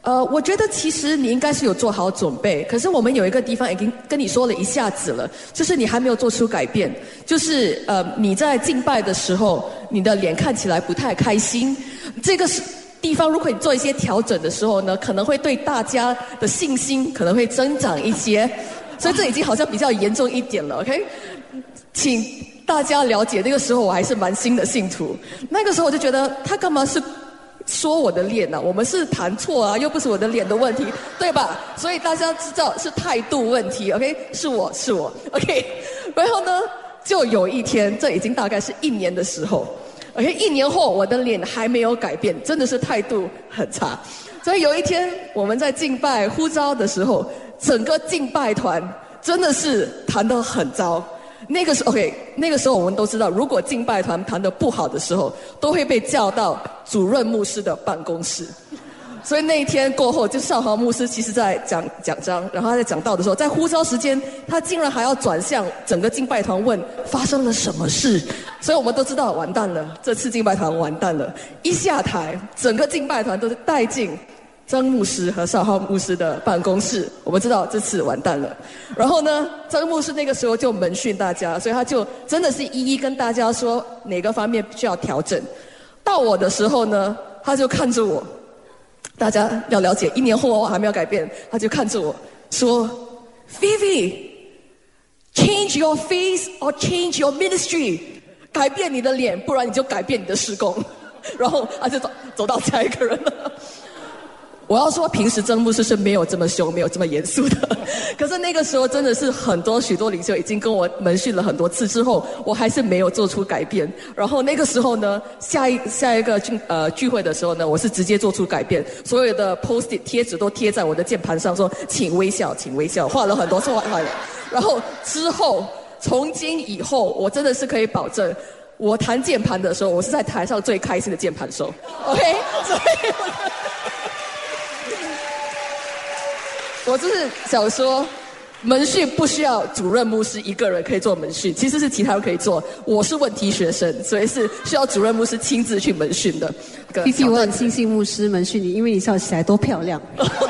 我觉得其实你应该是有做好准备，可是我们有一个地方已经跟你说了一下子了，就是你还没有做出改变，就是你在敬拜的时候，你的脸看起来不太开心，这个地方如果你做一些调整的时候呢，可能会对大家的信心可能会增长一些，所以这已经好像比较严重一点了 ，OK？ 请大家了解，那个时候我还是蛮新的信徒，那个时候我就觉得他干嘛是说我的脸呢？我们是弹错啊，又不是我的脸的问题，对吧？所以大家知道是态度问题 ，OK？ 是我 ，OK？ 然后呢，就有一天，这已经大概是1年的时候 ，OK？ 1年后我的脸还没有改变，真的是态度很差。所以有一天我们在敬拜呼召的时候，整个敬拜团真的是弹得很糟。那个时候 ，OK， 那个时候我们都知道，如果敬拜团弹得不好的时候，都会被叫到主任牧师的办公室。所以那一天过后，就少豪牧师其实在讲章，然后他在讲道的时候，在呼召时间，他竟然还要转向整个敬拜团问发生了什么事。所以我们都知道完蛋了，这次敬拜团完蛋了。一下台，整个敬拜团都是带进张牧师和少浩牧师的办公室，我们知道这次完蛋了。然后呢，张牧师那个时候就门训大家，所以他就真的是一一跟大家说哪个方面需要调整。到我的时候呢，他就看着我，大家要了解，1年后我还没有改变，他就看着我说 ：“Vivi, change your face or change your ministry， 改变你的脸，不然你就改变你的事工。”然后他就走到下一个人了。我要说，平时曾牧师是没有这么凶，没有这么严肃的。可是那个时候真的是许多领袖已经跟我门训了很多次之后，我还是没有做出改变。然后那个时候呢，下一个聚会的时候呢，我是直接做出改变，所有的 post-it 贴纸都贴在我的键盘上，说请微笑，请微笑，画了很多次画了。然后之后从今以后，我真的是可以保证，我弹键盘的时候，我是在台上最开心的键盘手。OK， 所以我就是想说，门训不需要主任牧师一个人可以做门训，其实是其他人可以做。我是问题学生，所以是需要主任牧师亲自去门训的。 Vivi，我很庆幸牧师门训你，因为你笑起来多漂亮。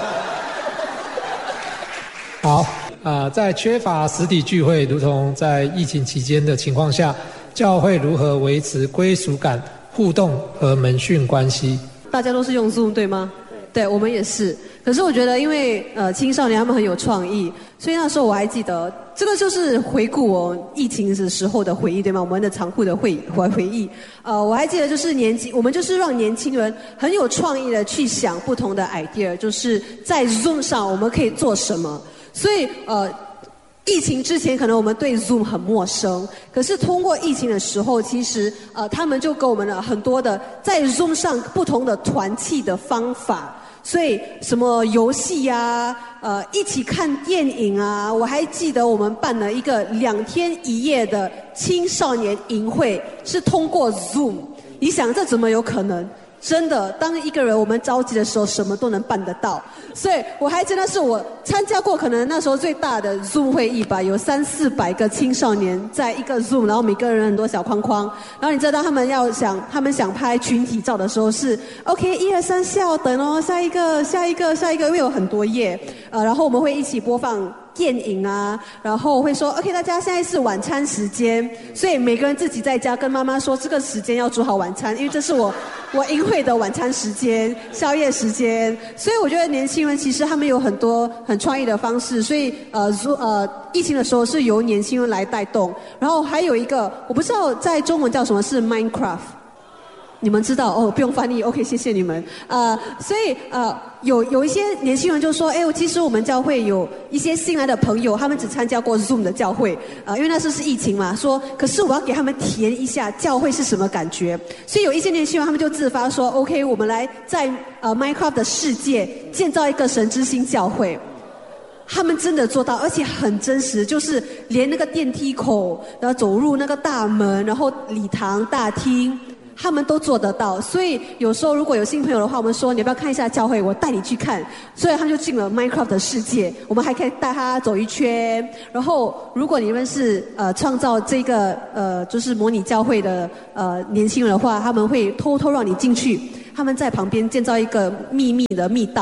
好，在缺乏实体聚会，如同在疫情期间的情况下，教会如何维持归属感、互动和门训关系？ 大家都是用 Zoom 对吗？对，我们也是。可是我觉得，因为青少年他们很有创意，所以那时候我还记得，这个就是回顾我疫情的时候的回忆，对吗？我们的仓库的回忆。我还记得，就是我们就是让年轻人很有创意的去想不同的 idea， 就是在 Zoom 上我们可以做什么。所以疫情之前可能我们对 Zoom 很陌生，可是通过疫情的时候，其实他们就给我们了很多的在 Zoom 上不同的团契的方法。所以什么游戏呀，一起看电影啊，我还记得我们办了一个2天1夜的青少年营会，是通过 Zoom。你想这怎么有可能？真的，当一个人我们着急的时候，什么都能办得到。所以我还真的是我参加过可能那时候最大的 Zoom 会议吧，有300-400个青少年在一个 Zoom， 然后每个人很多小框框，然后你知道他们想拍群体照的时候是 OK 1、2、3笑等哦，下一个，因为有很多页，然后我们会一起播放电影啊，然后会说 OK 大家现在是晚餐时间，所以每个人自己在家跟妈妈说这个时间要煮好晚餐，因为这是我营会的晚餐时间、宵夜时间。所以我觉得年轻人其实他们有很多很创意的方式，所以疫情的时候是由年轻人来带动。然后还有一个我不知道在中文叫什么，是 Minecraft。你们知道哦，不用翻译 ，OK， 谢谢你们。所以有一些年轻人就说，其实我们教会有一些新来的朋友，他们只参加过 Zoom 的教会，因为那时候是疫情嘛，说可是我要给他们体验一下教会是什么感觉。所以有一些年轻人他们就自发说 ，OK， 我们来在Minecraft 的世界建造一个神之星教会。他们真的做到，而且很真实，就是连那个电梯口，然后走入那个大门，然后礼堂大厅。他们都做得到，所以有时候如果有新朋友的话，我们说你要不要看一下教会，我带你去看。所以他们就进了 Minecraft 的世界，我们还可以带他走一圈。然后如果你们是创造这个就是模拟教会的年轻人的话，他们会偷偷让你进去，他们在旁边建造一个秘密的密道，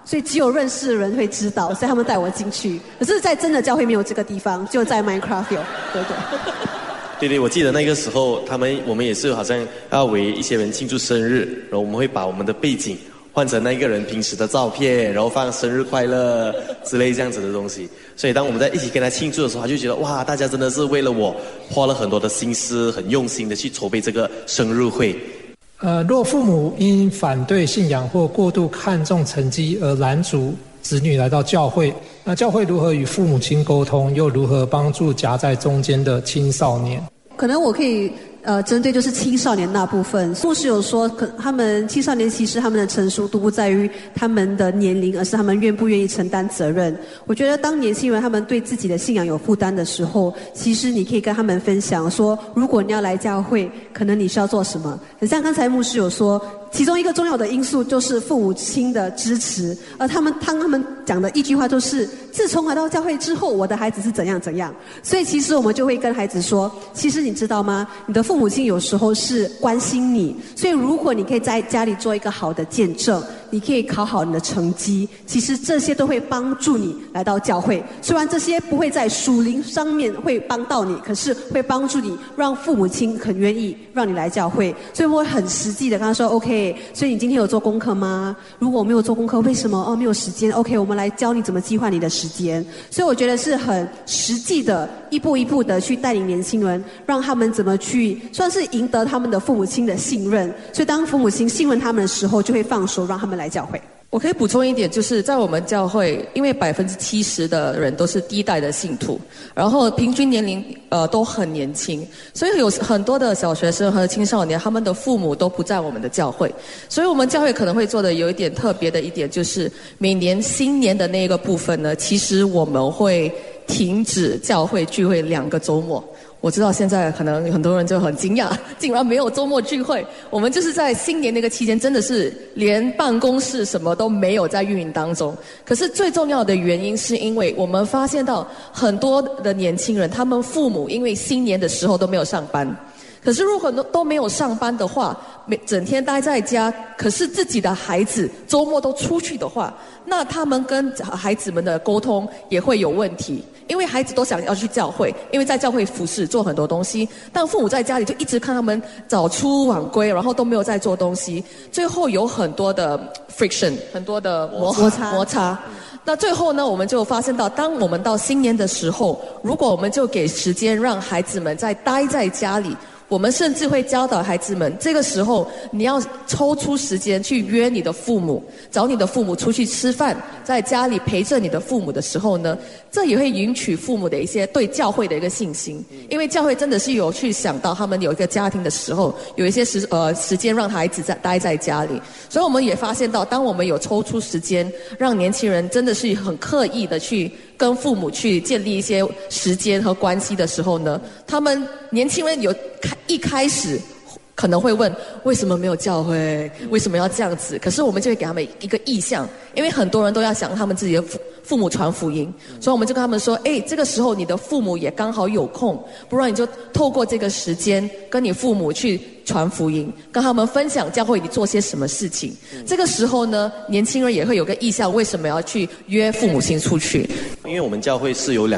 所以只有认识的人会知道，所以他们带我进去。可是在真的教会没有这个地方，就在 Minecraft 有，对对。 对对，我记得那个时候我们也是好像要为一些人庆祝生日，然后我们会把我们的背景换成那个人平时的照片，然后放生日快乐之类这样子的东西。所以当我们在一起跟他庆祝的时候，他就觉得哇，大家真的是为了我花了很多的心思，很用心的去筹备这个生日会。 若父母因反对信仰或过度看重成绩而拦阻子女来到教会，那教会如何与父母亲沟通，又如何帮助夹在中间的青少年？ 可能我可以针对就是青少年那部分，牧师有说，他们青少年其实他们的成熟度不在于他们的年龄，而是他们愿不愿意承担责任。我觉得当年轻人他们对自己的信仰有负担的时候，其实你可以跟他们分享说，如果你要来教会，可能你需要做什么。很像刚才牧师有说，其中一个重要的因素就是父母亲的支持，而他们讲的一句话就是，自从来到教会之后，我的孩子是怎样怎样。所以其实我们就会跟孩子说，其实你知道吗？你的父母亲有时候是关心你，所以如果你可以在家里做一个好的见证，你可以考好你的成绩，其实这些都会帮助你来到教会。虽然这些不会在属灵上面会帮到你，可是会帮助你让父母亲很愿意让你来教会。所以我会很实际的跟他说 OK， 所以你今天有做功课吗？如果没有做功课，为什么？没有时间。 OK， 我们来教你怎么计划你的时间。所以我觉得是很实际的，一步一步的去带领年轻人，让他们怎么去算是赢得他们的父母亲的信任。所以当父母亲信任他们的时候，就会放手让他们来教会。 我可以补充一点，就是在我们教会，因为70%的人都是第一代的信徒，然后平均年龄都很年轻，所以有很多的小学生和青少年，他们的父母都不在我们的教会，所以我们教会可能会做的有一点特别的一点，就是每年新年的那个部分呢，其实我们会停止教会聚会2个周末。我知道现在可能很多人就很惊讶，竟然没有周末聚会。我们就是在新年那个期间，真的是连办公室什么都没有在运营当中。可是最重要的原因是因为我们发现到很多的年轻人，他们父母因为新年的时候都没有上班。可是如果都没有上班的话，整天待在家，可是自己的孩子周末都出去的话，那他们跟孩子们的沟通也会有问题。因为孩子都想要去教会，因为在教会服侍做很多东西，但父母在家里就一直看他们早出晚归，然后都没有在做东西，最后有很多的 friction， 很多的摩擦。那最后呢，我们就发现到，当我们到新年的时候，如果我们就给时间让孩子们待在家里，我们甚至会教导孩子们，这个时候你要抽出时间去约你的父母，找你的父母出去吃饭，在家里陪着你的父母的时候呢，这也会引起父母的一些对教会的一个信心。因为教会真的是有去想到他们有一个家庭的时候，有一些时间让孩子待在家里。所以我们也发现到，当我们有抽出时间让年轻人真的是很刻意的去跟父母去建立一些时间和关系的时候呢，他们年轻人一开始可能会问，为什么没有教会？为什么要这样子？可是我们就会给他们一个意向，因为很多人都要想他们自己的父母传福音，所以我们就跟他们说，这个时候你的父母也刚好有空，不然你就透过这个时间跟你父母去传福音，跟他们分享教会你做些什么事情。这个时候呢，年轻人也会有个意向，为什么要去约父母亲出去？ 因为我们教会是有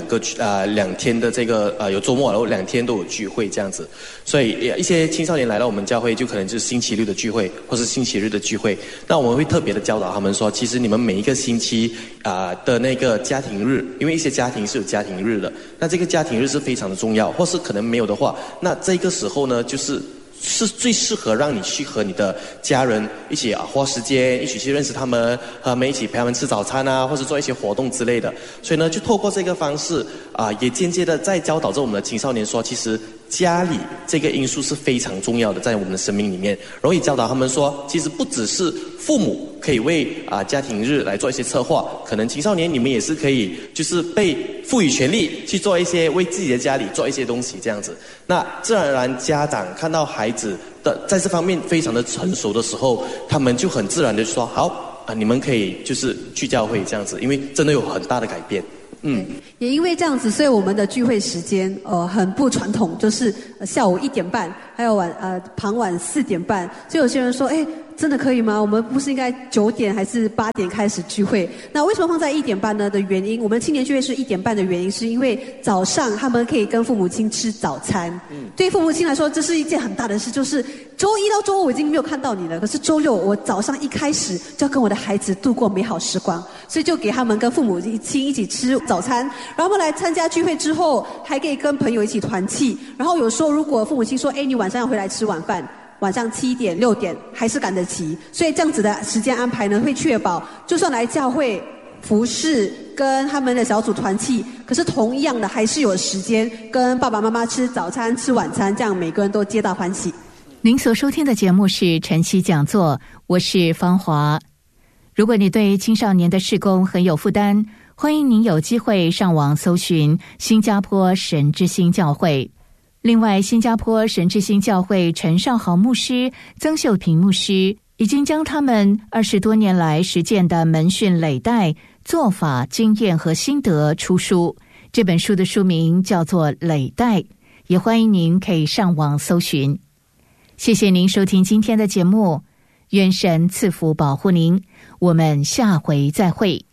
2天的这个有周末，然后2天都有聚会这样子，所以一些青少年来到我们教会，就可能就是星期六的聚会或是星期日的聚会。那我们会特别的教导他们说，其实你们每一个星期的那个家庭日，因为一些家庭是有家庭日的，那这个家庭日是非常的重要，或是可能没有的话，那这个时候呢，是最适合让你去和你的家人一起花时间，一起去认识他们，和他们一起陪他们吃早餐啊，或者做一些活动之类的。所以呢，就透过这个方式也间接的在教导着我们的青少年说，其实家里这个因素是非常重要的，在我们的生命里面。然后也教导他们说，其实不只是父母可以为家庭日来做一些策划，可能青少年你们也是可以就是被赋予权利去做一些为自己的家里做一些东西这样子。那自然而然家长看到孩子的在这方面非常的成熟的时候，他们就很自然的说，好你们可以就是去教会这样子，因为真的有很大的改变。 也因为这样子，所以我们的聚会时间很不传统，就是下午1点半，还有傍晚4点半。所以有些人说， 真的可以吗？我们不是应该9点还是8点开始聚会？那为什么放在1点半呢？的原因，我们青年聚会是1点半的原因，是因为早上他们可以跟父母亲吃早餐。对于父母亲来说，这是一件很大的事，就是周一到周五我已经没有看到你了，可是周六我早上一开始就要跟我的孩子度过美好时光，所以就给他们跟父母亲一起吃早餐，然后他们来参加聚会之后，还可以跟朋友一起团契。然后有时候如果父母亲说，你晚上要回来吃晚饭，晚上7点6点还是赶得及，所以这样子的时间安排呢，会确保就算来教会服侍跟他们的小组团契，可是同样的还是有时间跟爸爸妈妈吃早餐吃晚餐，这样每个人都皆大欢喜。 您所收听的节目是晨曦讲座，我是芳华。如果你对青少年的事工很有负担，欢迎您有机会上网搜寻新加坡神之星教会。另外，新加坡神之星教会陈少豪牧师、曾秀平牧师已经将他们20多年来实践的门训累代、做法、经验和心得出书。这本书的书名叫做《累代》，也欢迎您可以上网搜寻。谢谢您收听今天的节目，愿神赐福保护您，我们下回再会。